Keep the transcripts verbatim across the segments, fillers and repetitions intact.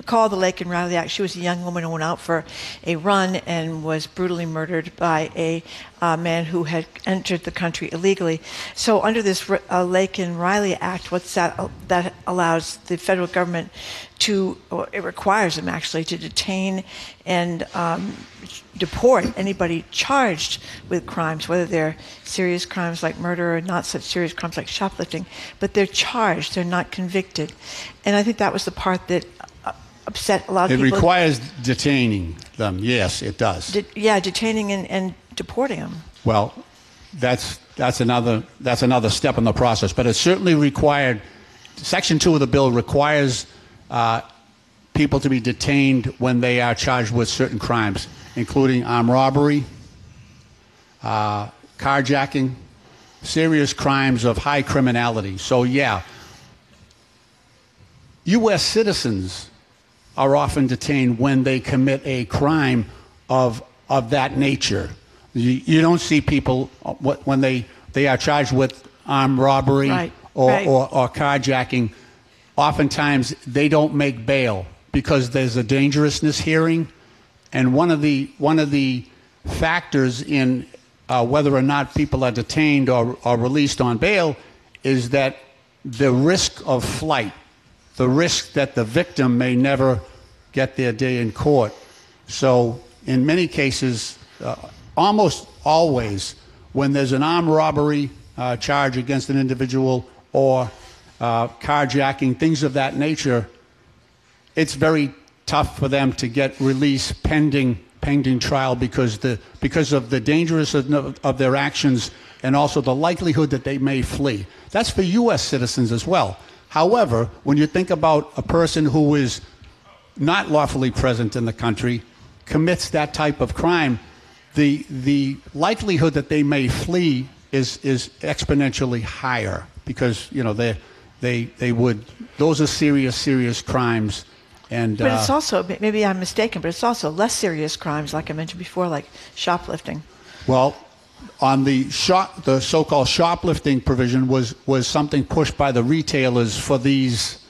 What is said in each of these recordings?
recall the Laken Riley Act. She was a young woman who went out for a run and was brutally murdered by a uh, man who had entered the country illegally. So under this uh, Laken Riley Act, what's that? Uh, that allows the federal government to, or it requires them actually, to detain and um, deport anybody charged with crimes, whether they're serious crimes like murder or not such serious crimes like shoplifting, but they're charged, they're not convicted. And I think that was the part that uh, upset a lot of it people. It requires detaining them, yes, it does. De- yeah, detaining and, and deporting them. Well, that's that's another that's another step in the process, but it certainly required, Section two of the bill requires uh, people to be detained when they are charged with certain crimes, including armed robbery, uh, carjacking, serious crimes of high criminality. So, yeah, U S citizens are often detained when they commit a crime of of that nature. You, you don't see people when they, they are charged with armed robbery right, or, right. Or, or carjacking. Oftentimes, they don't make bail because there's a dangerousness hearing, and one of the one of the factors in uh, whether or not people are detained or, or released on bail is that the risk of flight, the risk that the victim may never get their day in court. So, in many cases, uh, almost always, when there's an armed robbery uh, charge against an individual or uh, carjacking, things of that nature, it's very tough for them to get release pending pending trial because the because of the dangerousness of, of their actions and also the likelihood that they may flee. That's for U S citizens as well. However, when you think about a person who is not lawfully present in the country, commits that type of crime, the the likelihood that they may flee is is exponentially higher because you know they they they would those are serious serious crimes. And, but it's uh, also, maybe I'm mistaken, but it's also less serious crimes, like I mentioned before, like shoplifting. Well, on the shop, the so-called shoplifting provision was, was something pushed by the retailers for these,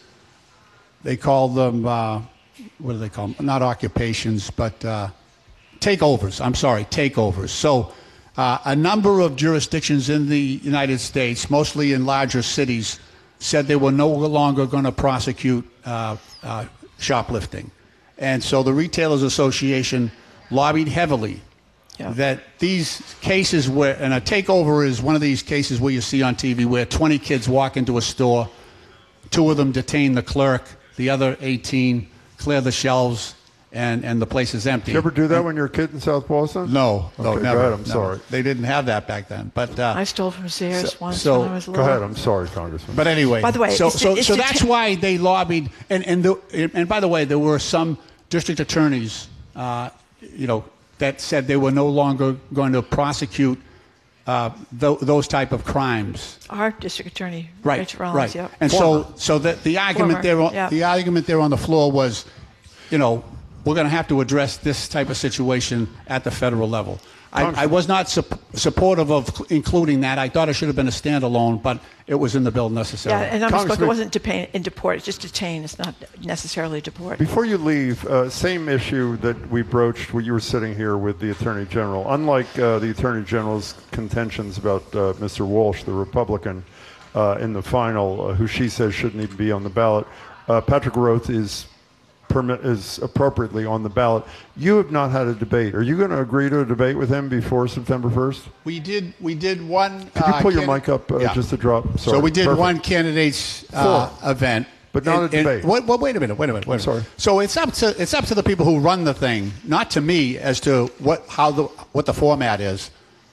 they call them, uh, what do they call them? Not occupations, but uh, takeovers. I'm sorry, takeovers. So uh, a number of jurisdictions in the United States, mostly in larger cities, said they were no longer going to prosecute uh, uh, shoplifting. And so the Retailers Association lobbied heavily yeah. that these cases where, and a takeover is one of these cases where you see on T V where twenty kids walk into a store, two of them detain the clerk, the other eighteen clear the shelves, and, and the place is empty. Did you ever do that and, when you were a kid in South Boston? No, no, okay, never. Go ahead, I'm never. sorry. They didn't have that back then. But uh, I stole from Sears so, once so, when I was Go little. ahead, I'm sorry, Congressman. But anyway, by the way, so it's so, the, it's so the that's t- why they lobbied, and and the, and by the way, there were some district attorneys, uh, you know, that said they were no longer going to prosecute uh, th- those type of crimes. Our district attorney, right, Rich Rollins, right. Yep. And Former. so, so that the argument Former, there, on, yeah. the argument there on the floor was, you know, we're going to have to address this type of situation at the federal level. I, I was not su- supportive of including that. I thought it should have been a standalone, but it was in the bill necessarily. Yeah, and I misspoke. It wasn't detain and deport. It's just detain. It's not necessarily deport. Before you leave, uh, same issue that we broached when you were sitting here with the Attorney General. Unlike uh, the Attorney General's contentions about uh, Mister Walsh, the Republican, uh, in the final, uh, who she says shouldn't even be on the ballot, uh, Patrick Roth is permit is appropriately on the ballot. You have not had a debate. Are you going to agree to a debate with him before September first? We did. We did one. Could you uh, pull your candid- mic up uh, yeah. just to drop? Sorry. So we did Perfect. one candidates uh, event, but not and, a debate. And, well, well, wait a minute. Wait a minute. Wait a minute. Sorry. So it's up to it's up to the people who run the thing, not to me, as to what how the what the format is.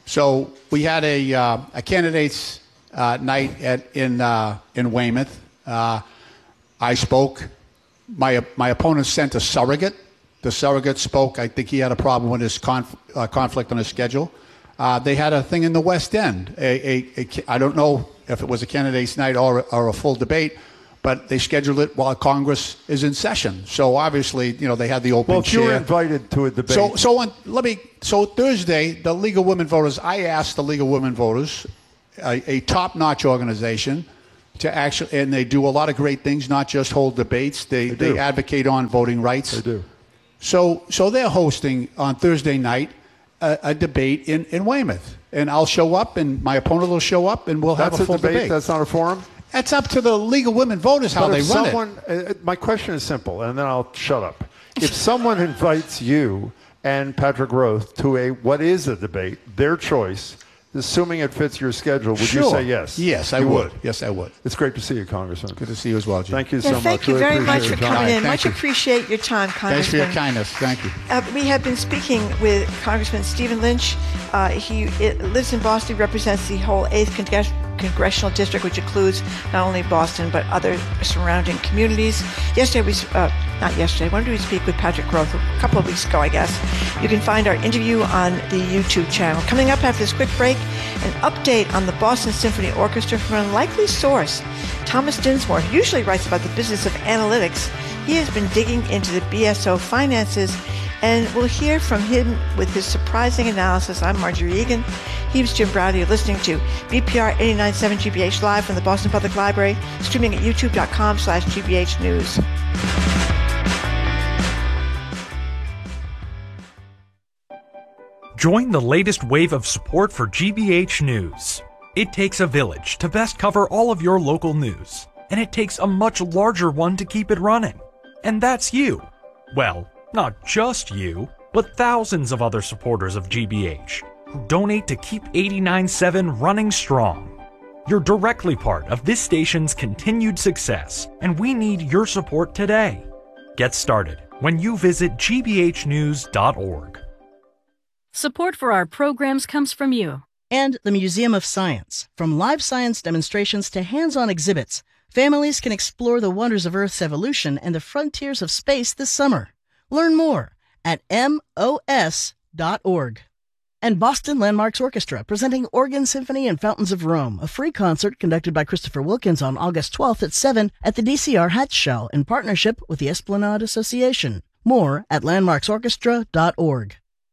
So we had a uh, a candidates uh, night at in uh, in Weymouth. Uh, I spoke. My my opponent sent a surrogate. The surrogate spoke. I think he had a problem with his conf, uh, conflict on his schedule. Uh, they had a thing in the West End. A, a, a, I don't know if it was a candidates' night or, or a full debate, but they scheduled it while Congress is in session. So obviously, you know, they had the open well, if chair. you were invited to a debate. So so on, let me. So Thursday, the League of Women Voters. I asked the League of Women Voters, a, a top-notch organization, to actually, and they do a lot of great things, not just hold debates. They, They they, do. advocate on voting rights. They do. So, so they're hosting on Thursday night a, a debate in, in Weymouth. And I'll show up, and my opponent will show up, and we'll That's have a full debate. debate. That's not a forum? That's up to the League of Women Voters how But they if run someone, it. uh, my question is simple, and then I'll shut up. If someone invites you and Patrick Roth to a what is a debate, their choice, assuming it fits your schedule, would Sure. you say yes? Yes, I You would. Yes, I would. It's great to see you, Congressman. Good to see you as well, Jim. Thank you Yeah, so much. thank you Really very much appreciate for your time. coming in. Thank Much you. appreciate your time, Thanks for your Congressman. kindness. Thank you. Uh, we have been speaking with Congressman Stephen Lynch. Uh, he it, lives in Boston, represents the whole eighth Congres- Congressional District, which includes not only Boston, but other surrounding communities. Yesterday, we, uh, not yesterday, when did we speak with Patrick Roth? A couple of weeks ago, I guess. You can find our interview on the YouTube channel. Coming up after this quick break, an update on the Boston Symphony Orchestra from an unlikely source. Thomas Dinsmore usually writes about the business of analytics. He has been digging into the B S O finances, and we'll hear from him with his surprising analysis. I'm Marjorie Egan. He was Jim Browdy. You're listening to B P R eighty-nine point seven G B H live from the Boston Public Library, streaming at youtube.com slash GBH News. Join the latest wave of support for G B H News. It takes a village to best cover all of your local news, and it takes a much larger one to keep it running. And that's you. Well, not just you, but thousands of other supporters of G B H who donate to keep eighty-nine point seven running strong. You're directly part of this station's continued success, and we need your support today. Get started when you visit G B H news dot org. Support for our programs comes from you. And the Museum of Science. From live science demonstrations to hands-on exhibits, families can explore the wonders of Earth's evolution and the frontiers of space this summer. Learn more at M O S dot org. And Boston Landmarks Orchestra, presenting Organ Symphony and Fountains of Rome, a free concert conducted by Christopher Wilkins on August twelfth at seven at the D C R Hatch Shell in partnership with the Esplanade Association. More at landmarks orchestra dot org.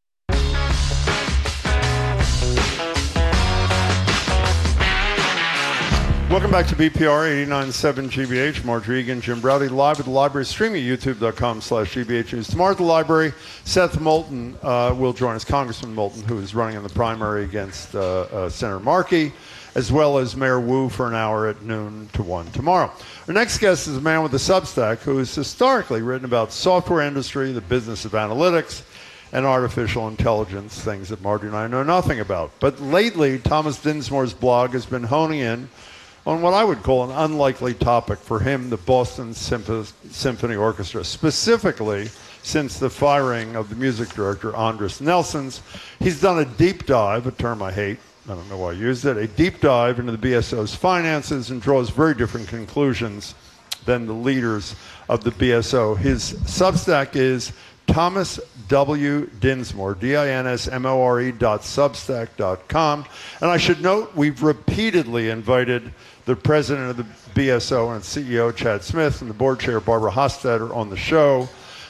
Welcome back to B P R eighty-nine point seven G B H. Marjorie Egan, Jim Browdy, live at the library, streaming at youtube.com slash GBH News. Tomorrow at the library, Seth Moulton uh, will join us, Congressman Moulton, who is running in the primary against uh, uh, Senator Markey, as well as Mayor Wu for an hour at noon to one tomorrow. Our next guest is a man with a Substack who has historically written about software industry, the business of analytics, and artificial intelligence, things that Marjorie and I know nothing about. But lately, Thomas Dinsmore's blog has been honing in on what I would call an unlikely topic for him, the Boston Symph- Symphony Orchestra, specifically since the firing of the music director, Andris Nelsons. He's done a deep dive, a term I hate, I don't know why I used it, a deep dive into the B S O's finances and draws very different conclusions than the leaders of the B S O. His Substack is Thomas W. Dinsmore, D I N S M O R E dot substack dot com. And I should note, we've repeatedly invited the president of the B S O and C E O, Chad Smith, and the board chair, Barbara Hofstadter, on the show.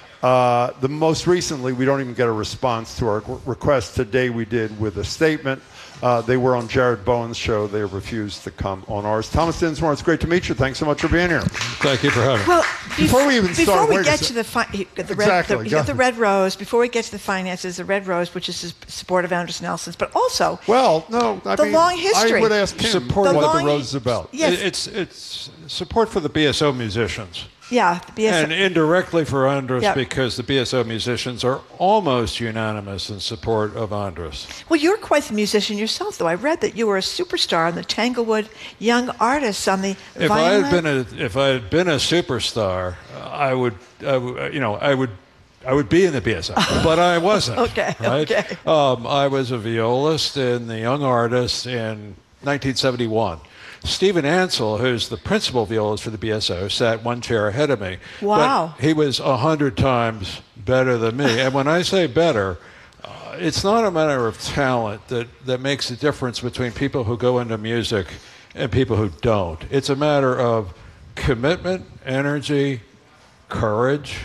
Uh, the most recently, we don't even get a response to our request. Today we did with a statement. Uh, they were on Jared Bowen's show. They refused to come on ours. Thomas Dinsmore, it's great to meet you. Thanks so much for being here. Thank you for having me. Well, Before we even before start, we wait a get sec- to the, fi- the, red, Exactly, the, go the ahead. Red Rose, before we get to the finances, the Red Rose, which is his support of Andris Nelsons, but also Well, no, I the mean, long history. I would ask him Support what the the long- rose is about. Yes. It- It's, it's support for the B S O musicians. yeah, the B S O. And indirectly for Andris Yep. because the B S O musicians are almost unanimous in support of Andris. Well, you're quite the musician yourself, though. I read that you were a superstar on the Tanglewood Young Artists on the If I violin. had been a if I had been a superstar, I would, I w you know I would I would be in the B S O, but I wasn't. Okay, right? okay. Um, I was a violist in the Young Artists in nineteen seventy-one. Stephen Ansel, who's the principal violist for the B S O, sat one chair ahead of me. Wow. But he was a hundred times better than me. And when I say better, uh, it's not a matter of talent that, that makes a difference between people who go into music and people who don't. It's a matter of commitment, energy, courage,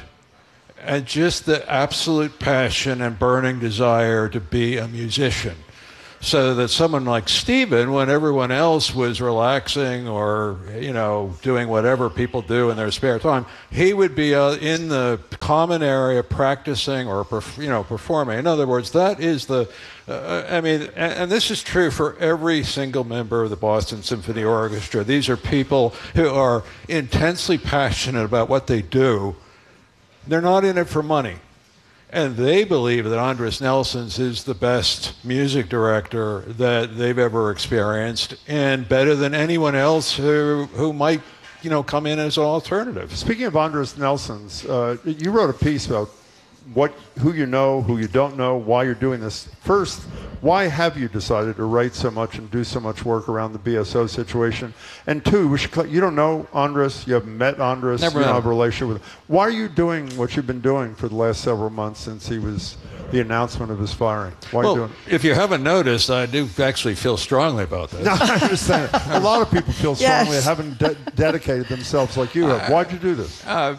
and just the absolute passion and burning desire to be a musician. so that someone like Stephen, when everyone else was relaxing or, you know, doing whatever people do in their spare time, he would be uh, in the common area practicing or, perf- you know, performing. In other words, that is the, uh, I mean, and, and this is true for every single member of the Boston Symphony Orchestra. These are people who are intensely passionate about what they do. They're not in it for money. And they believe that Andris Nelsons is the best music director that they've ever experienced, and better than anyone else who who might, you know, come in as an alternative. Speaking of Andris Nelsons, uh, you wrote a piece about what, who you know, who you don't know, why you're doing this. First, why have you decided to write so much and do so much work around the B S O situation? And two, we should, you don't know Andris, you haven't met Andris, Never you don't met have a relationship with him. Why are you doing what you've been doing for the last several months since he was the announcement of his firing? Why well, are you doing it? If you haven't noticed, I do actually feel strongly about this. No, I understand. A lot of people feel strongly, Yes. haven't de- dedicated themselves like you have. Why'd you do this? Uh,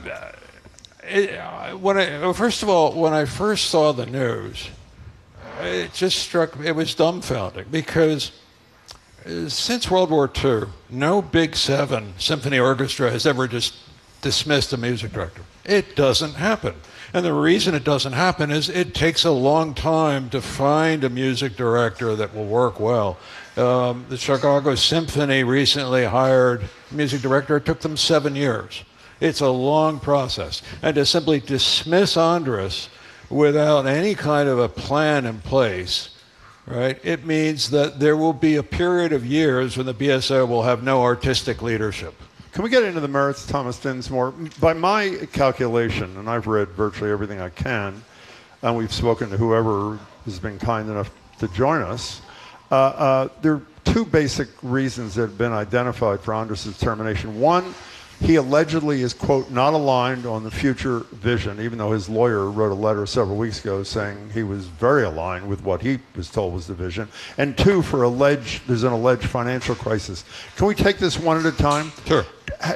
it, uh, when I, well, first of all, when I first saw the news, it just struck me, it was dumbfounding, because uh, since World War Two, no Big Seven symphony orchestra has ever just dismissed a music director. It doesn't happen. And the reason it doesn't happen is it takes a long time to find a music director that will work well. Um, the Chicago Symphony recently hired a music director. It took them seven years. It's a long process. And to simply dismiss Andris without any kind of a plan in place, right, it means that there will be a period of years when the B S O will have no artistic leadership. Can we get into the merits, Thomas Dinsmore? By my calculation, and I've read virtually everything I can, and we've spoken to whoever has been kind enough to join us, uh, uh, there are two basic reasons that have been identified for Andris' termination. One, he allegedly is, quote, not aligned on the future vision, even though his lawyer wrote a letter several weeks ago saying he was very aligned with what he was told was the vision. And two, for alleged, there's an alleged financial crisis. Can we take this one at a time? Sure.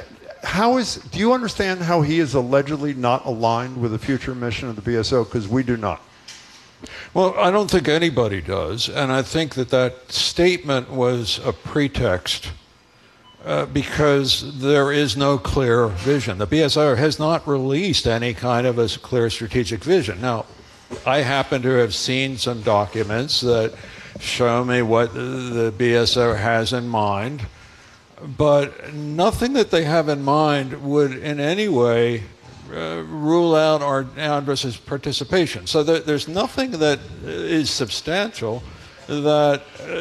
How is, do you understand how he is allegedly not aligned with the future mission of the B S O? Because we do not. Well, I don't think anybody does, and I think that that statement was a pretext uh, because there is no clear vision. The B S O has not released any kind of a clear strategic vision. Now, I happen to have seen some documents that show me what the B S O has in mind, but nothing that they have in mind would in any way uh, rule out our Andris's participation. So there, there's nothing that is substantial that,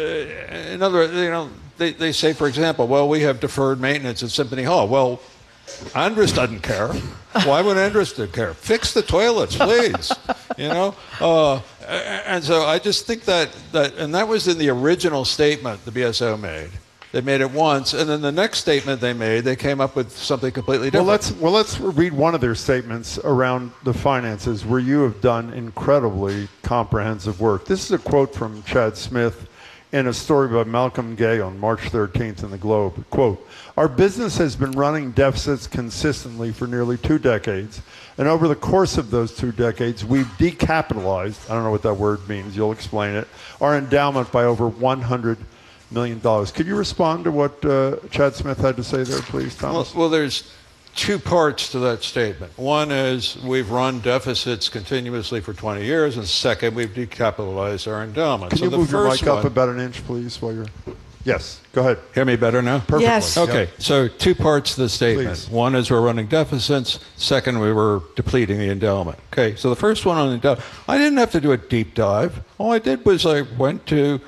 uh, in other words, you know, they, they say, for example, well, we have deferred maintenance at Symphony Hall. Well, Andris doesn't care. Why would Andris care? Fix the toilets, please. You know? Uh, and so I just think that, that, and that was in the original statement the B S O made. They made it once, and then the next statement they made, they came up with something completely different. Well, let's, well, let's read one of their statements around the finances where you have done incredibly comprehensive work. This is a quote from Chad Smith in a story by Malcolm Gay on March thirteenth in the Globe. Quote, "Our business has been running deficits consistently for nearly two decades, and over the course of those two decades, we've decapitalized," I don't know what that word means, you'll explain it, "our endowment by over one hundred million dollars. Could you respond to what uh, Chad Smith had to say there, please, Thomas? Well, well, there's two parts to that statement. One is we've run deficits continuously for twenty years, and second, we've decapitalized our endowment. Can so you the move your first mic up one, about an inch, please, while you're... Yes, go ahead. Hear me better now? Perfectly. Yes. Okay, Yep. so two parts to the statement. Please. One is we're running deficits. Second, we were depleting the endowment. Okay, so the first one on the endowment, I didn't have to do a deep dive. All I did was I went to,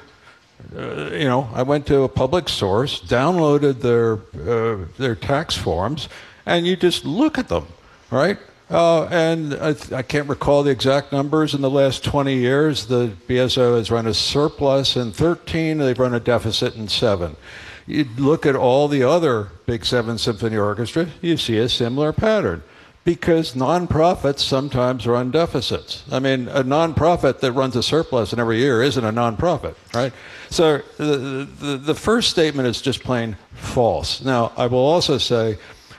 uh, you know, I went to a public source, downloaded their uh, their tax forms, and you just look at them, right? Uh, and I, I can't recall the exact numbers. In the last twenty years, the B S O has run a surplus in thirteen, they've run a deficit in seven. You look at all the other Big Seven Symphony Orchestra, you see a similar pattern. Because nonprofits sometimes run deficits. I mean, a nonprofit that runs a surplus in every year isn't a nonprofit, right? So the, the, the first statement is just plain false. Now, I will also say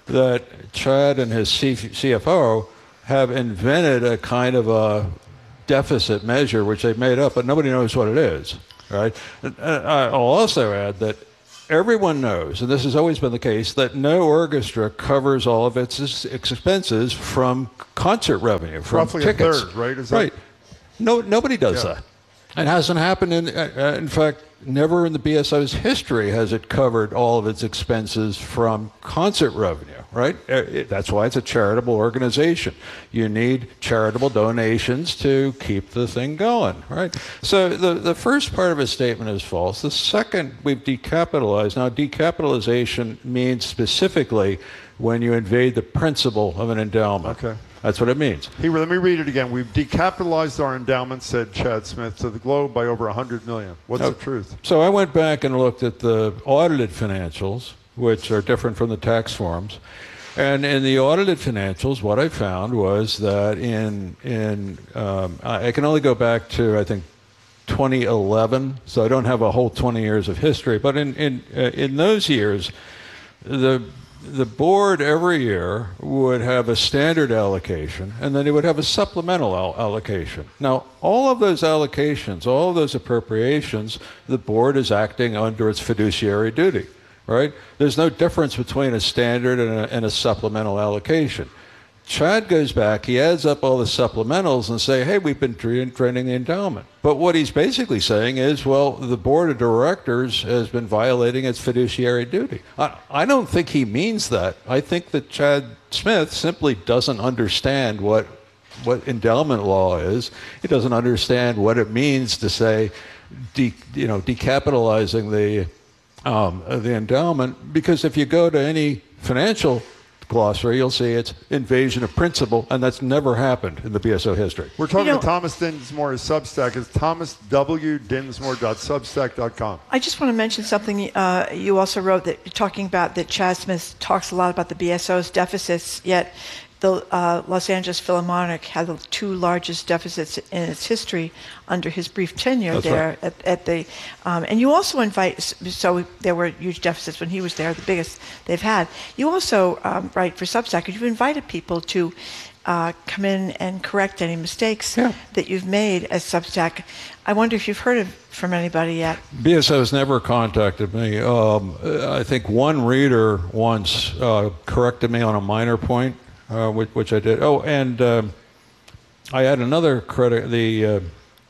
that Chad and his C F O have invented a kind of a deficit measure which they've made up, but nobody knows what it is. right? And, uh, I'll also add that everyone knows, and this has always been the case, that no orchestra covers all of its expenses from concert revenue, from Roughly tickets. a third, right? Is right. That... No, nobody does Yeah. that. It hasn't happened in, uh, in fact, never in the B S O's history has it covered all of its expenses from concert revenue, right? Uh, it- That's why it's a charitable organization. You need charitable donations to keep the thing going, right? So the, the first part of his statement is false. The second, we've decapitalized. Now, decapitalization means specifically when you invade the principle of an endowment. Okay. That's what it means. He, let me read it again. We've decapitalized our endowment, said Chad Smith, to the globe by over one hundred million. What's Oh. the truth? So I went back and looked at the audited financials, which are different from the tax forms. And in the audited financials, what I found was that in, in um, I I can only go back to, I think, twenty eleven, so I don't have a whole twenty years of history. But in, in, uh, in those years, the the board every year would have a standard allocation, and then it would have a supplemental al- allocation. Now, all of those allocations, all of those appropriations, the board is acting under its fiduciary duty, right? There's no difference between a standard and a, and a supplemental allocation. Chad goes back, he adds up all the supplementals and say, hey, we've been drain- draining the endowment. But what he's basically saying is, well, the board of directors has been violating its fiduciary duty. I, I don't think he means that. I think that Chad Smith simply doesn't understand what what endowment law is. He doesn't understand what it means to say, de, you know, decapitalizing the um, the endowment, because if you go to any financial glossary, you'll see it's invasion of principle, and that's never happened in the B S O history. We're talking You know- to Thomas Dinsmore. His Substack is thomas w dinsmore dot substack dot com. I just want to mention something uh, you also wrote, that you're talking about that Chad Smith talks a lot about the B S O's deficits, yet the uh, Los Angeles Philharmonic had the two largest deficits in its history under his brief tenure That's there right. at, at the, um, and you also invite, so there were huge deficits when he was there, the biggest they've had. You also um, write for Substack, you've invited people to uh, come in and correct any mistakes Yeah. that you've made as Substack. I wonder if you've heard of, from anybody yet. B S O has never contacted me. Um, I think one reader once uh, corrected me on a minor point, uh, which, which I did. Oh, and um, I had another credit. The uh,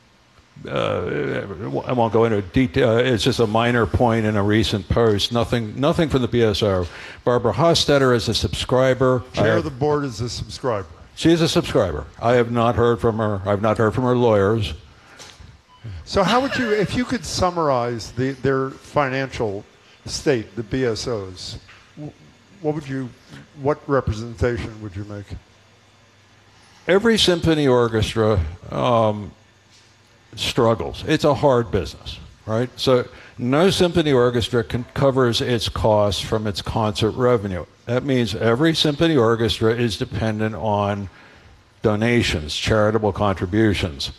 uh, I won't go into detail. It's just a minor point in a recent post. Nothing, nothing from the B S O. Barbara Hostetter is a subscriber. I Chair have- of the board is a subscriber. She's a subscriber. I have not heard from her. I've not heard from her lawyers. So how would you, if you could summarize the, their financial state, the B S Os, wh- what would you, what representation would you make? Every symphony orchestra um, struggles. It's a hard business, right? So no symphony orchestra can, covers its costs from its concert revenue. That means every symphony orchestra is dependent on donations, charitable contributions.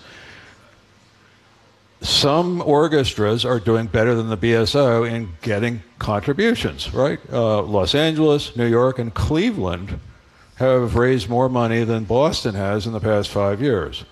Some orchestras are doing better than the B S O in getting contributions, right? Uh, Los Angeles, New York, and Cleveland have raised more money than Boston has in the past five years.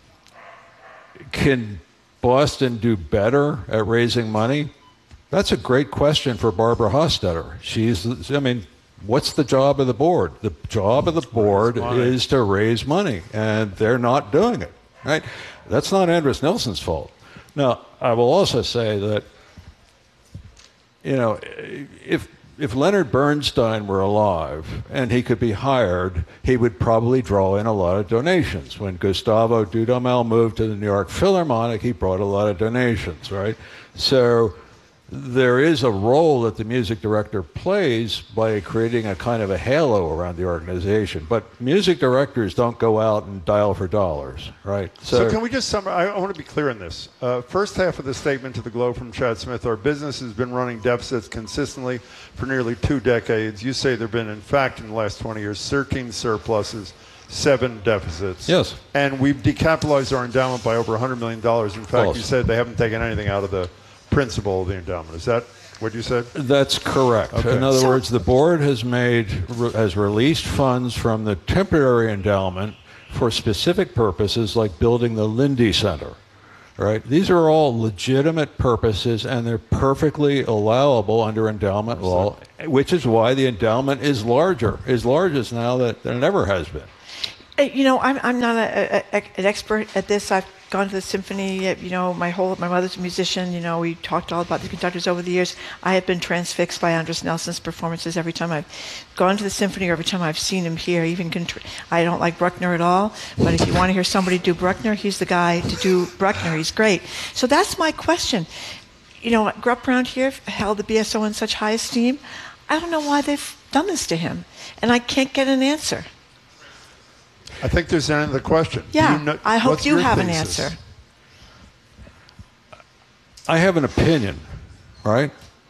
Can Boston do better at raising money? That's a great question for Barbara Hostetter. She's, I mean, what's the job of the board? The job of the board is to raise money, and they're not doing it, right? That's not Andris Nelson's fault. Now, I will also say that, you know, if if Leonard Bernstein were alive and he could be hired, he would probably draw in a lot of donations. When Gustavo Dudamel moved to the New York Philharmonic, he brought a lot of donations, right? So there is a role that the music director plays by creating a kind of a halo around the organization. But music directors don't go out and dial for dollars, right? So, can we just summarize? I, I want to be clear on this. Uh, first half of the statement to the Globe from Chad Smith, our business has been running deficits consistently for nearly two decades. You say there have been, in fact, in the last twenty years, thirteen surpluses, seven deficits. Yes. And we've decapitalized our endowment by over one hundred million dollars. In fact, False. you said they haven't taken anything out of the principal of the endowment. Is that what you said? That's correct. Okay. In other So- words, the board has made has released funds from the temporary endowment for specific purposes like building the Lindy Center, right? These are all legitimate purposes, and they're perfectly allowable under endowment law, which is why the endowment is larger, is largest now that there never has been. You know, I'm I'm not a, a, an expert at this. I've gone to the symphony. You know, my whole my mother's a musician. You know, we talked all about the conductors over the years. I have been transfixed by Andros Nelson's performances every time I've gone to the symphony, or every time I've seen him here. Even contr- I don't like Bruckner at all, but if you want to hear somebody do Bruckner, he's the guy to do Bruckner. He's great. So that's my question. You know, I grew up around here, held the B S O in such high esteem. I don't know why they've done this to him, and I can't get an answer. I think there's an end to the question. Yeah, you know, I hope what's you your have an thesis? answer. I have an opinion, right?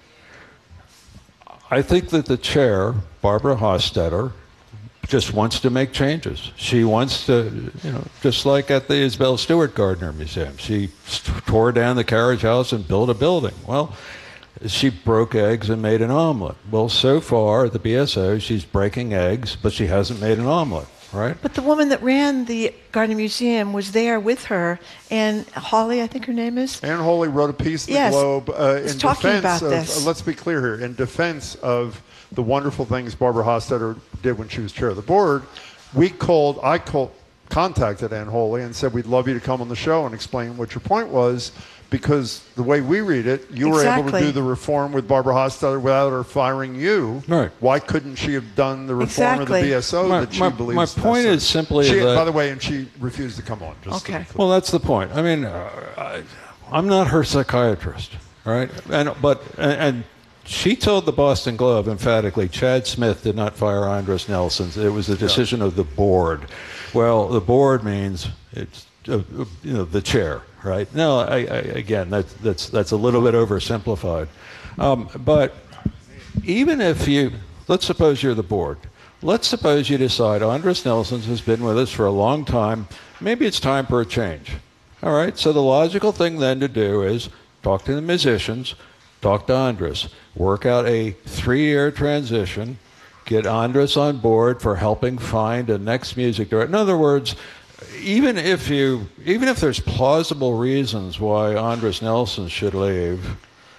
I think that the chair, Barbara Hostetter, just wants to make changes. She wants to, you know, just like at the Isabel Stewart Gardner Museum. She tore down the carriage house and built a building. Well, she broke eggs and made an omelet. Well, so far at the B S O, she's breaking eggs, but she hasn't made an omelet. Right. But the woman that ran the Gardner Museum was there with her, and Holly, I think her name is. Ann Holy wrote a piece in the Yes, Globe uh, in talking defense about of, this. uh, let's be clear here, in defense of the wonderful things Barbara Hostetter did when she was chair of the board. We called, I called, contacted Ann Holy and said, we'd love you to come on the show and explain what your point was, because the way we read it, you were able to Exactly. do the reform with Barbara Hostetter without her firing you. Right. Why couldn't she have done the reform Exactly. of the B S O My- that she my- believes my point necessary? is simply She- that- By the way, and she refused to come on. Just to Okay. be clear. Well, that's the point. I mean, uh, I, I'm not her psychiatrist, right? And but and, and she told the Boston Globe emphatically, Chad Smith did not fire Andros Nelson. It was the decision of the board. Well, the board means it's uh, you know the chair, right? No, I, I, again, that's that's that's a little bit oversimplified. Um, but even if you, let's suppose you're the board. Let's suppose you decide Andros Nelson has been with us for a long time. Maybe it's time for a change. All right, so the logical thing then to do is talk to the musicians, talk to Andros, work out a three-year transition, get Andros on board for helping find a next music director. In other words, even if you, even if there's plausible reasons why Andros Nelson should leave,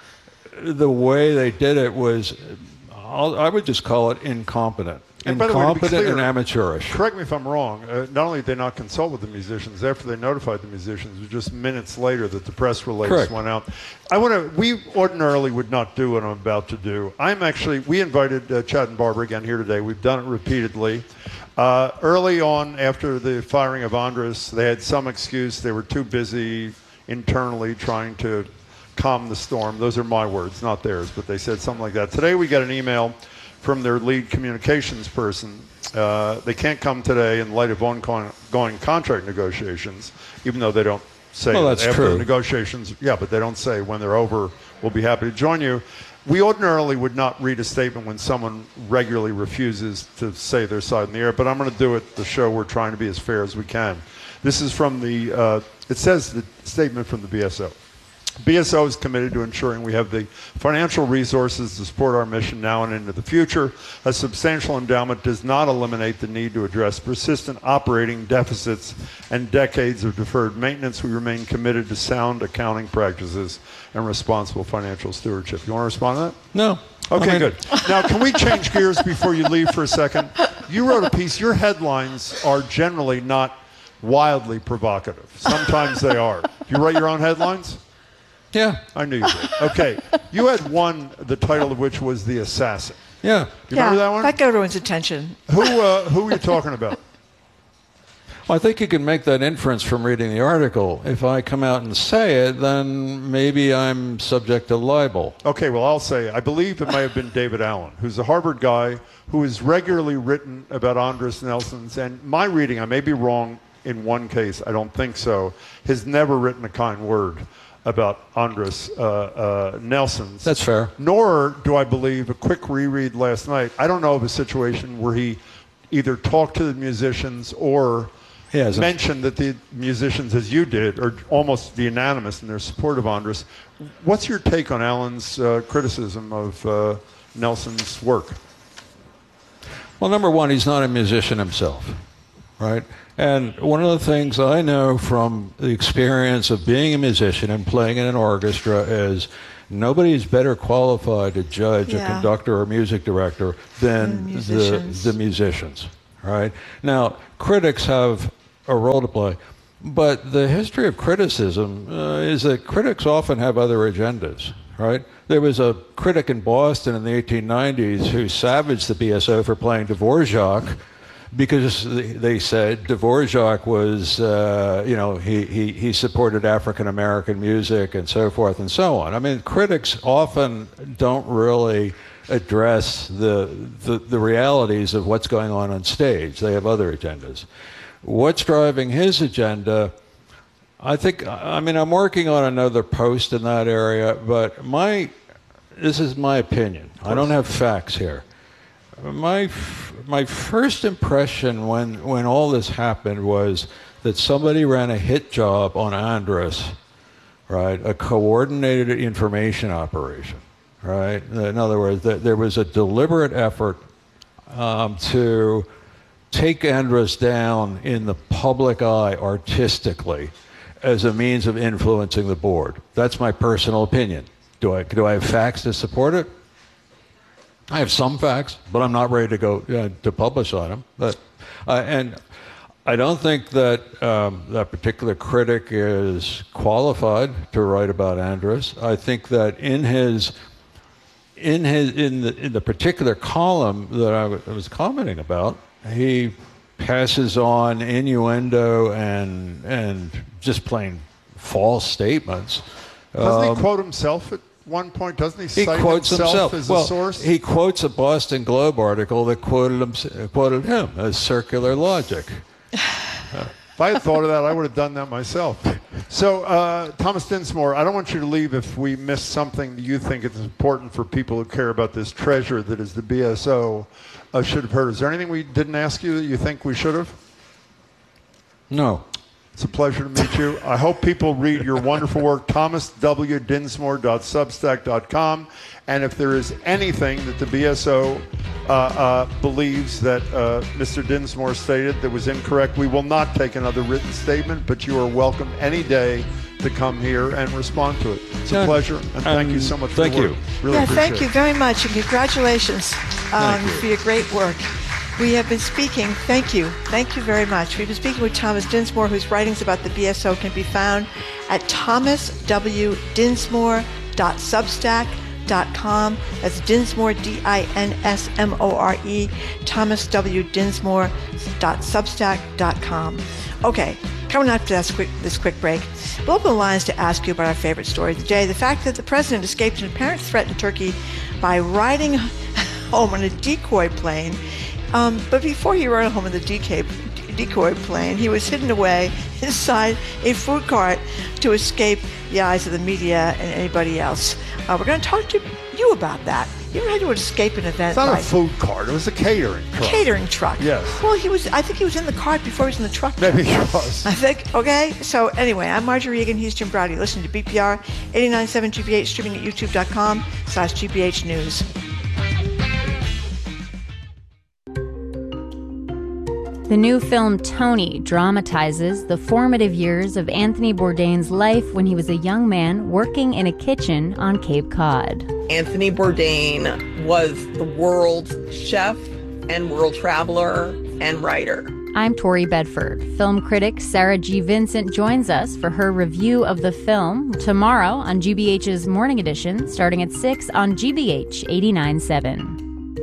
the way they did it was, I'll, I would just call it incompetent. And by the way, to be Incompetent clear, and amateurish. Correct me if I'm wrong. Uh, not only did they not consult with the musicians, after they notified the musicians, it was just minutes later that the press release Correct. went out. I want to. We ordinarily would not do what I'm about to do. I'm actually. We invited uh, Chad and Barbara again here today. We've done it repeatedly. Uh, early on, after the firing of Andros, they had some excuse. They were too busy internally trying to calm the storm. Those are my words, not theirs, but they said something like that. Today we got an email from their lead communications person. Uh, they can't come today in light of ongoing contract negotiations, even though they don't say Well, that that's after true. the negotiations. Yeah, but they don't say when they're over, we'll be happy to join you. We ordinarily would not read a statement when someone regularly refuses to say their side in the air, but I'm going to do it. The show, we're trying to be as fair as we can. This is from the, uh, it says the statement from the B S O. B S O is committed to ensuring we have the financial resources to support our mission now and into the future. A substantial endowment does not eliminate the need to address persistent operating deficits and decades of deferred maintenance. We remain committed to sound accounting practices and responsible financial stewardship. You want to respond to that? No. Okay, I mean- good. Now, can we change gears before you leave for a second? You wrote a piece. Your headlines are generally not wildly provocative. Sometimes they are. Do you write your own headlines? Yeah. I knew you did. Okay. You had one, the title of which was The Assassin. Yeah. Do you remember that one? That got everyone's attention. Who, uh, who were you talking about? Well, I think you can make that inference from reading the article. If I come out and say it, then maybe I'm subject to libel. Okay, well, I'll say, I believe it may have been David Allen, who's a Harvard guy who has regularly written about Andros Nelson's, and my reading, I may be wrong in one case, I don't think so, has never written a kind word about Andros uh, uh, Nelson's. That's fair. Nor do I believe, a quick reread last night, I don't know of a situation where he either talked to the musicians or He hasn't. mentioned that the musicians, as you did, are almost unanimous in their support of Andros. What's your take on Allen's uh, criticism of uh, Nelson's work? Well, number one, he's not a musician himself, right? And one of the things I know from the experience of being a musician and playing in an orchestra is nobody is better qualified to judge Yeah. a conductor or music director than The the, musicians. the musicians, right? Now, critics have a role to play, but the history of criticism uh, is that critics often have other agendas, right? There was a critic in Boston in the eighteen nineties who savaged the B S O for playing Dvorak, because they said Dvorak was, uh, you know, he, he, he supported African-American music and so forth and so on. I mean, critics often don't really address the, the, the realities of what's going on on stage. They have other agendas. What's driving his agenda? I think, I mean, I'm working on another post in that area, but my, this is my opinion. I don't have facts here. My my first impression when when all this happened was that somebody ran a hit job on Andrus, right? A coordinated information operation, right? In other words, that there was a deliberate effort um, to take Andrus down in the public eye artistically as a means of influencing the board. That's my personal opinion. Do I do I have facts to support it? I have some facts, but I'm not ready to go uh, to publish on them. But uh, and I don't think that um, that particular critic is qualified to write about Andrus. I think that in his in his in the in the particular column that I, w- I was commenting about, he passes on innuendo and and just plain false statements. Doesn't Um, he quote himself at one point? Doesn't he, He cite quotes himself, himself as well, a source? He quotes a Boston Globe article that quoted him, quoted him as circular logic. If I had thought of that, I would have done that myself. So, uh, Thomas Dinsmore, I don't want you to leave if we missed something that you think is important for people who care about this treasure that is the B S O uh, should have heard. Is there anything we didn't ask you that you think we should have? No. It's a pleasure to meet you. I hope people read your wonderful work, thomas w dinsmore dot substack dot com. And if there is anything that the B S O uh, uh, believes that uh, Mister Dinsmore stated that was incorrect, we will not take another written statement, but you are welcome any day to come here and respond to it. It's a Yeah. pleasure, and thank you Um, so much thank for the you. work. Really yeah, appreciate thank you it. very much, and congratulations um, you. for your great work. We have been speaking, thank you, thank you very much. We've been speaking with Thomas Dinsmore, whose writings about the B S O can be found at thomas w dinsmore dot substack dot com. That's Dinsmore, D I N S M O R E, thomas w dinsmore dot substack dot com. Okay, coming up to this quick, this quick break, we'll open the lines to ask you about our favorite story of the day, the fact that the president escaped an apparent threat in Turkey by riding home on a decoy plane. Um, but before he rode home in the decoy, decoy plane, he was hidden away inside a food cart to escape the eyes of the media and anybody else. Uh, we're going to talk to you about that. You ever had to escape an event It's not by a food cart. It was a catering truck. catering truck? Yes. Well, he was. I think he was in the cart before he was in the truck. Maybe he was. I think, okay? So anyway, I'm Marjorie Egan, he's Jim Browdy. Listen to B P R eighty-nine point seven G B H, streaming at youtube.com slash GBH News. The new film Tony dramatizes the formative years of Anthony Bourdain's life when he was a young man working in a kitchen on Cape Cod. Anthony Bourdain was the world's chef and world traveler and writer. I'm Tori Bedford. Film critic Sarah G. Vincent joins us for her review of the film tomorrow on G B H's Morning Edition, starting at six on G B H eighty-nine point seven.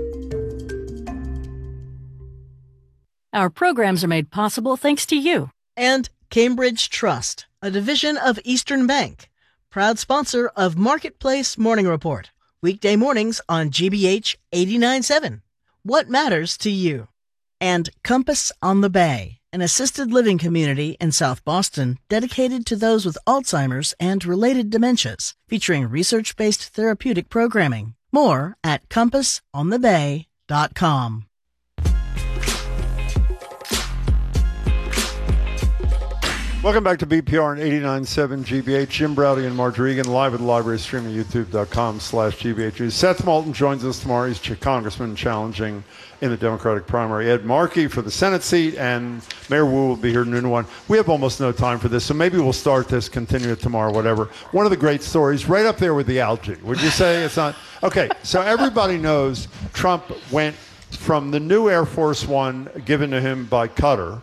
Our programs are made possible thanks to you. And Cambridge Trust, a division of Eastern Bank, proud sponsor of Marketplace Morning Report, weekday mornings on G B H eighty-nine point seven. What matters to you? And Compass on the Bay, an assisted living community in South Boston dedicated to those with Alzheimer's and related dementias, featuring research-based therapeutic programming. More at compass on the bay dot com. Welcome back to B P R on eighty-nine point seven G B H. Jim Browdy and Margery Egan live at the library stream at youtube.com slash GBH. Seth Moulton joins us tomorrow. He's ch- congressman challenging in the Democratic primary. Ed Markey for the Senate seat, and Mayor Wu will be here noon to one. We have almost no time for this, so maybe we'll start this, continue it tomorrow, whatever. One of the great stories, right up there with the algae. Would you say it's not? Okay, so everybody knows Trump went from the new Air Force One given to him by Qatar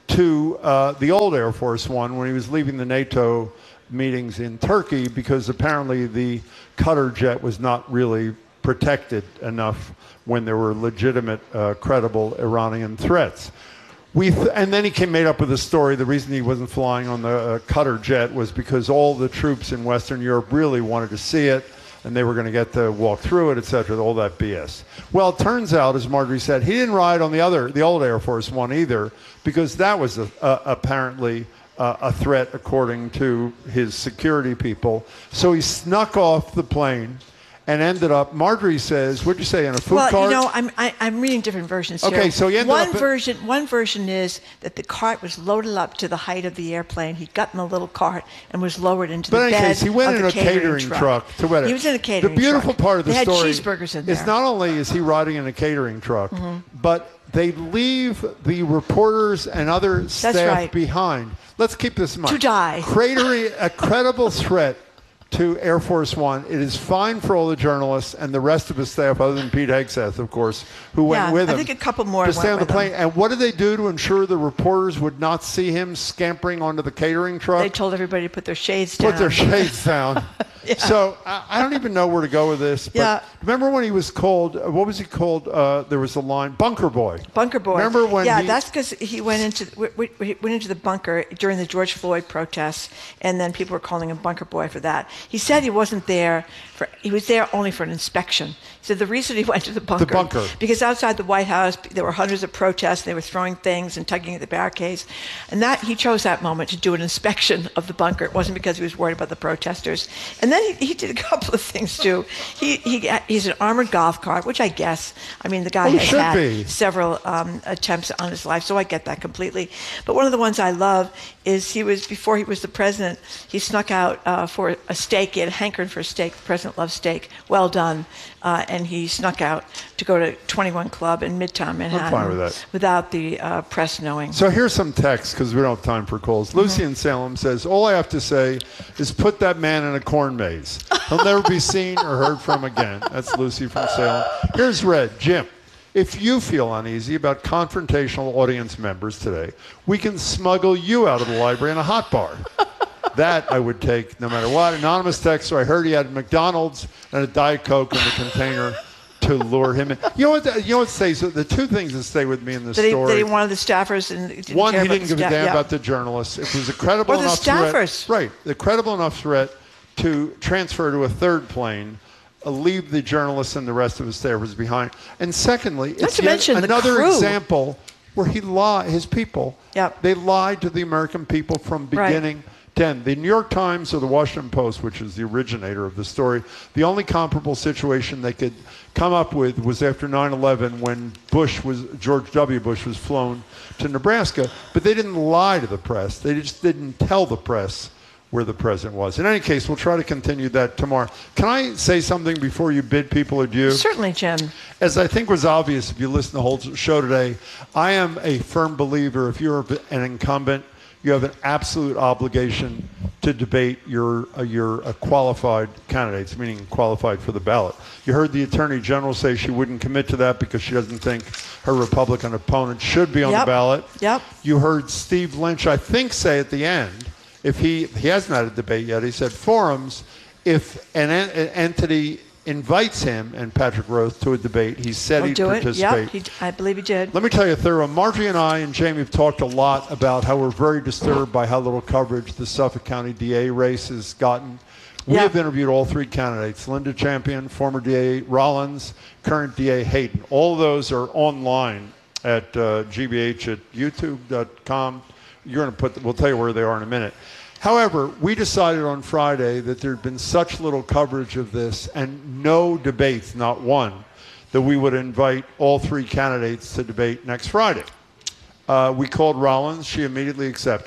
to uh, the old Air Force One when he was leaving the NATO meetings in Turkey, because apparently the Qatar jet was not really protected enough when there were legitimate, uh, credible Iranian threats. We th- and then he came made up with a story. The reason he wasn't flying on the uh, Qatar jet was because all the troops in Western Europe really wanted to see it, and they were going to get to walk through it, et cetera, all that B S. Well, it turns out, as Margery said, he didn't ride on the other, the old Air Force One either, because that was a, a, apparently uh, a threat according to his security people. So he snuck off the plane and ended up, Margery says, what'd you say, in a food well, cart? Well, you know, I'm, I, I'm reading different versions here. Okay, so he ended one up... version, one version is that the cart was loaded up to the height of the airplane. He got in a little cart and was lowered into but the in bed any case, he went of in the a catering, truck. truck to whatever. He was in a catering The beautiful truck. part of the they story had cheeseburgers in there. is not only is he riding in a catering truck, mm-hmm. but they leave the reporters and other staff right. behind. Let's keep this in mind. To die. Cratering a credible threat to Air Force One. It is fine for all the journalists and the rest of his staff, other than Pete Hegseth, of course, who went yeah, with him. I think a couple more to stay went on the with plane. him. And what did they do to ensure the reporters would not see him scampering onto the catering truck? They told everybody to put their shades down. Put their shades down. yeah. So I, I don't even know where to go with this. But yeah. remember when he was called, uh, what was he called? Uh, there was a line, Bunker Boy. Bunker Boy. Remember when Yeah, he, that's because he went into w- w- he went into the bunker during the George Floyd protests, and then people were calling him Bunker Boy for that. He said he wasn't there for, he was there only for an inspection. He said the reason he went to the bunker, the bunker. because outside the White House there were hundreds of protests. They were throwing things and tugging at the barricades, and that he chose that moment to do an inspection of the bunker. It wasn't because he was worried about the protesters. And then he, he did a couple of things too. He he he's an armored golf cart, which I guess. I mean, the guy well, has should had be. several um, attempts on his life, so I get that completely. But one of the ones I love is he was before he was the president. He snuck out uh, for a steak. He had hankered for a steak. The president loves steak. Well done. Uh, and he snuck out to go to twenty-one Club in Midtown Manhattan. I'm fine with that. Without the uh, press knowing. So here's some text, because we don't have time for calls. Mm-hmm. Lucy in Salem says, all I have to say is put that man in a corn maze. He'll never be seen or heard from again. That's Lucy from Salem. Here's Red. Jim, if you feel uneasy about confrontational audience members today, we can smuggle you out of the library in a hot bar. That I would take no matter what. Anonymous text, so I heard he had McDonald's and a Diet Coke in the container to lure him in. You know what? The, you know what stays? The two things that stay with me in this that he, story. That he wanted the staffers and didn't one, care he about didn't the give a staff. damn yeah. about the journalists. It was a credible or the enough staffers. threat. Right, the credible enough threat to transfer to a third plane, uh, leave the journalists and the rest of his staffers behind. And secondly, Not it's to yet mention the another crew. example where he lied. His people. Yep. They lied to the American people from beginning. Right. ten. The New York Times or the Washington Post, which is the originator of the story, the only comparable situation they could come up with was after nine eleven when Bush was, George W. Bush was flown to Nebraska, but they didn't lie to the press. They just didn't tell the press where the president was. In any case, we'll try to continue that tomorrow. Can I say something before you bid people adieu? Certainly, Jim. As I think was obvious if you listen to the whole show today, I am a firm believer if you're an incumbent, you have an absolute obligation to debate your uh, your uh, qualified candidates, meaning qualified for the ballot. You heard the Attorney General say she wouldn't commit to that because she doesn't think her Republican opponent should be on Yep. the ballot. Yep. You heard Steve Lynch, I think, say at the end, if he, he hasn't had a debate yet, he said forums, if an, en- an entity invites him and Patrick Roth to a debate, he said He'll he'd do it. participate. Yep, he, I believe he did. Let me tell you, Thurrow, Margie and I and Jamie have talked a lot about how we're very disturbed by how little coverage the Suffolk County D A race has gotten. We Yeah. have interviewed all three candidates, Linda Champion, former D A Rollins, current D A Hayden. All of those are online at uh, G B H at youtube dot com. You're going to put, we'll tell you where they are in a minute. However, we decided on Friday that there had been such little coverage of this and no debates, not one, that we would invite all three candidates to debate next Friday. Uh, we called Rollins. She immediately accepted.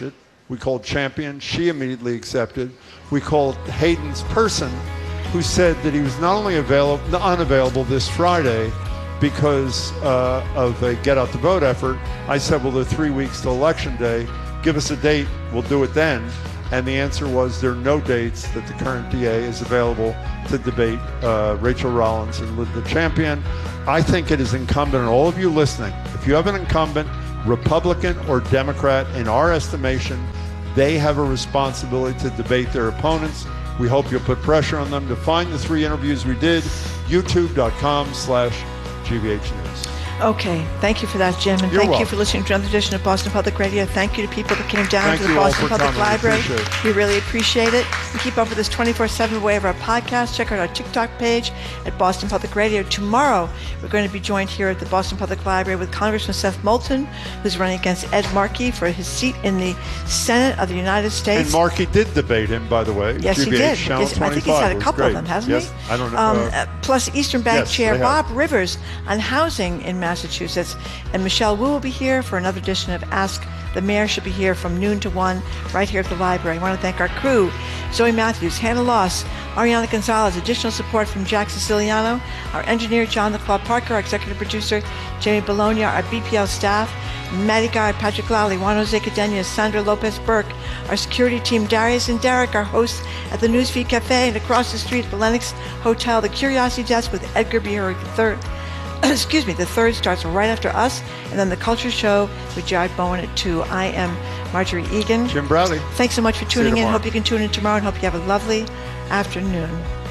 We called Champion. She immediately accepted. We called Hayden's person, who said that he was not only available, unavailable this Friday because uh, of a Get Out the Vote effort. I said, well, there are three weeks to Election Day. Give us a date. We'll do it then. And the answer was there are no dates that the current D A is available to debate uh, Rachel Rollins and Linda Champion. I think it is incumbent on all of you listening. If you have an incumbent, Republican or Democrat, in our estimation, they have a responsibility to debate their opponents. We hope you'll put pressure on them. To find the three interviews we did, youtube.com slash GBH News. Okay, thank you for that, Jim, and You're thank welcome. you for listening to another edition of Boston Public Radio. Thank you to people that came down Thank to the you all Boston for Public coming. Library. Appreciate it. We really appreciate it. And keep up with us twenty-four seven way of our podcast. Check out our TikTok page at Boston Public Radio. Tomorrow, we're going to be joined here at the Boston Public Library with Congressman Seth Moulton, who's running against Ed Markey for his seat in the Senate of the United States. And Markey did debate him, by the way. Yes, G B H he did. Channel Yes, I think he's had a twenty-five was couple great. of them, hasn't yes, he? I don't know. Um, uh, uh, plus, Eastern Bank yes, Chair they have. Bob Rivers on housing in Massachusetts. And Michelle Wu will be here for another edition of Ask the Mayor. Should be here from noon to one right here at the library. I want to thank our crew, Zoe Matthews, Hannah Loss, Ariana Gonzalez, additional support from Jack Siciliano, our engineer, John the Claw Parker, our executive producer, Jamie Bologna, our B P L staff, Maddie Guy, Patrick Lally, Juan Jose Cadena, Sandra Lopez Burke, our security team, Darius and Derek, our hosts at the Newsfeed Cafe, and across the street at the Lennox Hotel, the Curiosity Desk with Edgar Bierk the third. Excuse me, the third starts right after us, and then the Culture Show with Jared Bowen at two. I am Marjorie Egan. Jim Browdy. Thanks so much for See you tuning in. tomorrow. Hope you can tune in tomorrow, and hope you have a lovely afternoon.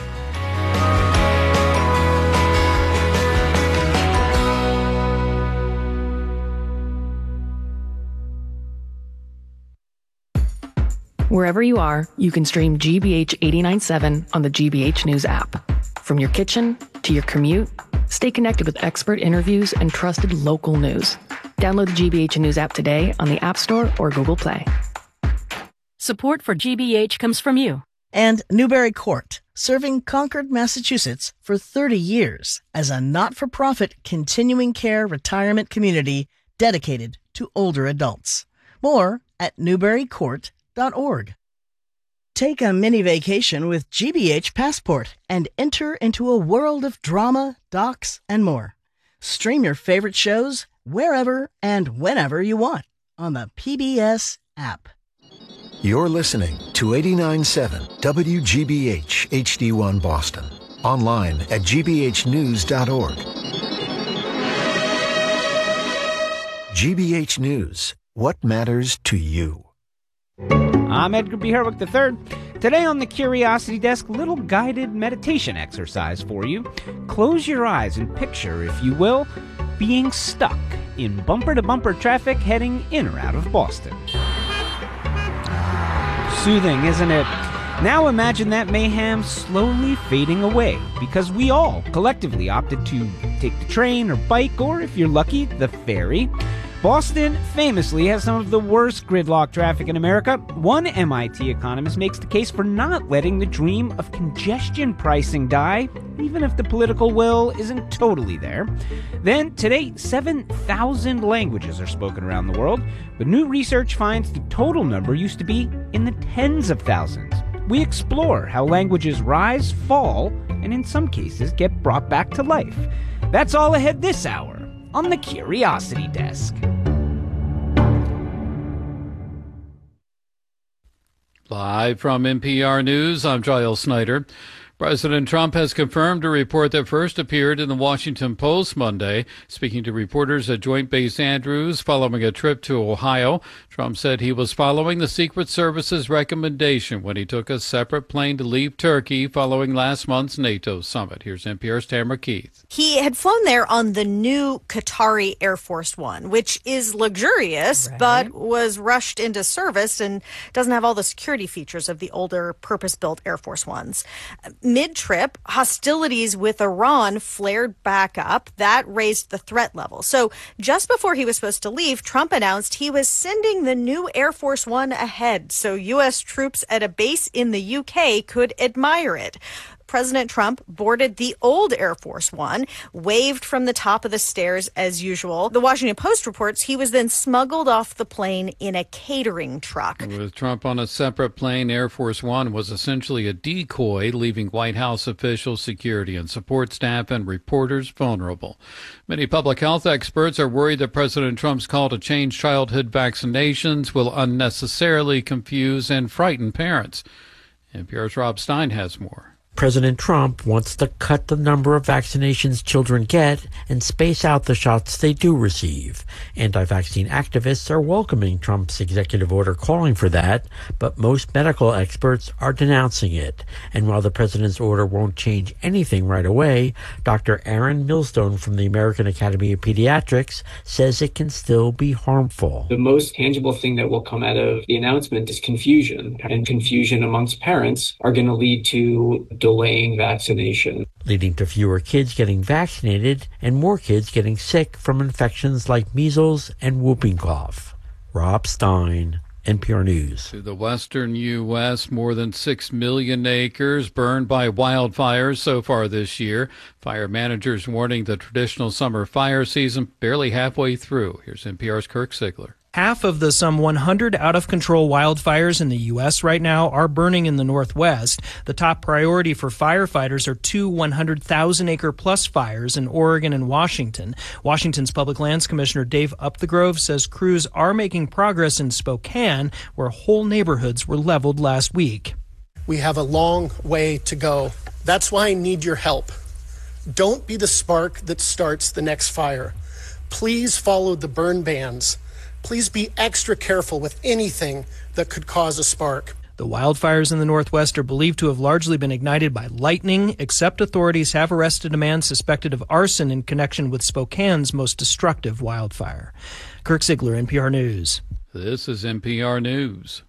Wherever you are, you can stream G B H eighty-nine point seven on the G B H News app. From your kitchen to your commute, stay connected with expert interviews and trusted local news. Download the G B H News app today on the App Store or Google Play. Support for G B H comes from you. And Newbury Court, serving Concord, Massachusetts for thirty years as a not-for-profit continuing care retirement community dedicated to older adults. More at newbury court dot org. Take a mini vacation with G B H Passport and enter into a world of drama, docs, and more. Stream your favorite shows wherever and whenever you want on the P B S app. You're listening to eighty-nine point seven W G B H H D one Boston. Online at g b h news dot org. G B H News. What matters to you? I'm Edgar B. Herwick the third. Today on the Curiosity Desk, little guided meditation exercise for you. Close your eyes and picture, if you will, being stuck in bumper-to-bumper traffic heading in or out of Boston. Soothing, isn't it? Now imagine that mayhem slowly fading away because we all collectively opted to take the train or bike, or if you're lucky, the ferry. Boston famously has some of the worst gridlock traffic in America. One M I T economist makes the case for not letting the dream of congestion pricing die, even if the political will isn't totally there. Then, today, seven thousand languages are spoken around the world, but new research finds the total number used to be in the tens of thousands. We explore how languages rise, fall, and in some cases get brought back to life. That's all ahead this hour on the Curiosity Desk. Live from N P R News, I'm Giles Snyder. President Trump has confirmed a report that first appeared in the Washington Post Monday. Speaking to reporters at Joint Base Andrews following a trip to Ohio, Trump said he was following the Secret Service's recommendation when he took a separate plane to leave Turkey following last month's NATO summit. Here's N P R's Tamara Keith. He had flown there on the new Qatari Air Force One, which is luxurious, right, but was rushed into service and doesn't have all the security features of the older purpose-built Air Force Ones. Mid-trip, hostilities with Iran flared back up. That raised the threat level. So just before he was supposed to leave, Trump announced he was sending the new Air Force One ahead so U S troops at a base in the U K could admire it. President Trump boarded the old Air Force One, waved from the top of the stairs as usual. The Washington Post reports he was then smuggled off the plane in a catering truck. With Trump on a separate plane, Air Force One was essentially a decoy, leaving White House officials, security and support staff, and reporters vulnerable. Many public health experts are worried that President Trump's call to change childhood vaccinations will unnecessarily confuse and frighten parents. N P R's Rob Stein has more. President Trump wants to cut the number of vaccinations children get and space out the shots they do receive. Anti-vaccine activists are welcoming Trump's executive order calling for that, but most medical experts are denouncing it. And while the president's order won't change anything right away, Doctor Aaron Millstone from the American Academy of Pediatrics says it can still be harmful. The most tangible thing that will come out of the announcement is confusion, and confusion amongst parents are going to lead to delaying vaccination, leading to fewer kids getting vaccinated and more kids getting sick from infections like measles and whooping cough. Rob Stein, N P R News. To the western U S, more than six million acres burned by wildfires so far this year. Fire managers warning the traditional summer fire season barely halfway through. Here's N P R's Kirk Sigler. Half of the some one hundred out-of-control wildfires in the U S right now are burning in the Northwest. The top priority for firefighters are two one hundred thousand acre plus fires in Oregon and Washington. Washington's Public Lands Commissioner Dave Upthegrove says crews are making progress in Spokane, where whole neighborhoods were leveled last week. We have a long way to go. That's why I need your help. Don't be the spark that starts the next fire. Please follow the burn bans. Please be extra careful with anything that could cause a spark. The wildfires in the Northwest are believed to have largely been ignited by lightning, except authorities have arrested a man suspected of arson in connection with Spokane's most destructive wildfire. Kirk Sigler, N P R News. This is N P R News.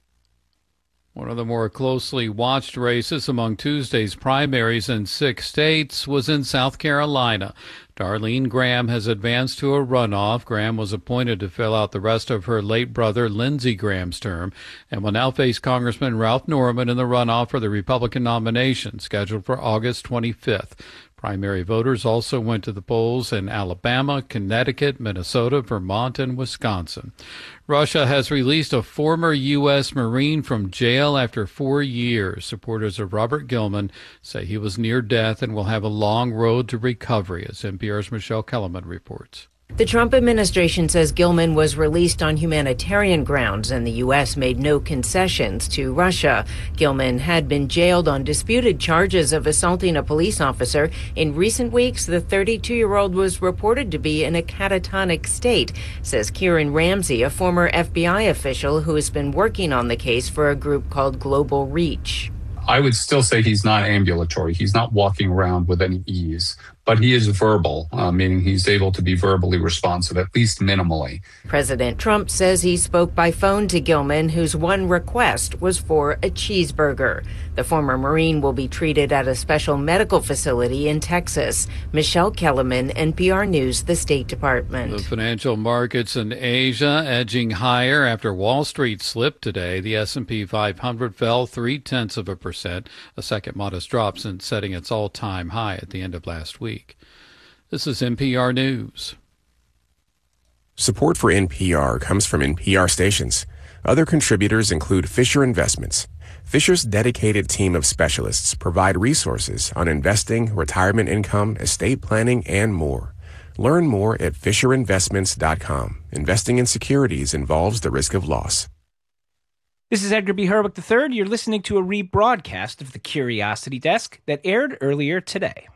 One of the more closely watched races among Tuesday's primaries in six states was in South Carolina. Darlene Graham has advanced to a runoff. Graham was appointed to fill out the rest of her late brother Lindsey Graham's term and will now face Congressman Ralph Norman in the runoff for the Republican nomination scheduled for August twenty-fifth. Primary voters also went to the polls in Alabama, Connecticut, Minnesota, Vermont, and Wisconsin. Russia has released a former U S Marine from jail after four years. Supporters of Robert Gilman say he was near death and will have a long road to recovery, as N P R's Michelle Kellerman reports. The Trump administration says Gilman was released on humanitarian grounds and the U S made no concessions to Russia. Gilman had been jailed on disputed charges of assaulting a police officer. In recent weeks, the thirty-two-year-old was reported to be in a catatonic state, says Kieran Ramsey, a former F B I official who has been working on the case for a group called Global Reach. I would still say he's not ambulatory. He's not walking around with any ease, but he is verbal, uh, meaning he's able to be verbally responsive, at least minimally. President Trump says he spoke by phone to Gilman, whose one request was for a cheeseburger. The former Marine will be treated at a special medical facility in Texas. Michelle Kellerman, N P R News, the State Department. The financial markets in Asia edging higher after Wall Street slipped today. The S and P five hundred fell three-tenths of a percent, a second modest drop since setting its all-time high at the end of last week. This is N P R News. Support for N P R comes from N P R stations. Other contributors include Fisher Investments. Fisher's dedicated team of specialists provide resources on investing, retirement income, estate planning, and more. Learn more at fisher investments dot com. Investing in securities involves the risk of loss. This is Edgar B. Herwick the third. You're listening to a rebroadcast of the Curiosity Desk that aired earlier today.